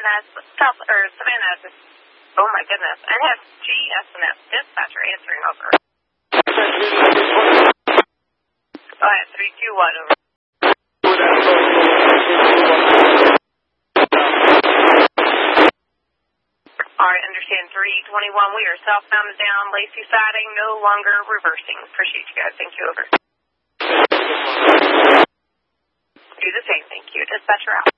Savannah. Oh my goodness. NSG SNS dispatcher answering over. Go ahead, 321 over. Alright, understand 321. We are southbound down Lacey siding, no longer reversing. Appreciate you guys. Thank you, over. Do the same. Thank you. Dispatcher out.